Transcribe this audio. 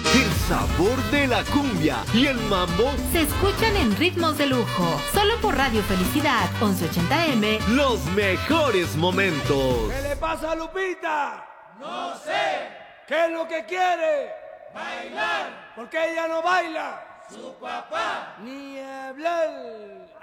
El sabor de la cumbia y el mambo se escuchan en ritmos de lujo. Solo por Radio Felicidad 1180M. Los mejores momentos. ¿Qué le pasa a Lupita? No sé. ¿Qué es lo que quiere? Bailar. ¿Por qué ella no baila? Su papá. Ni hablar.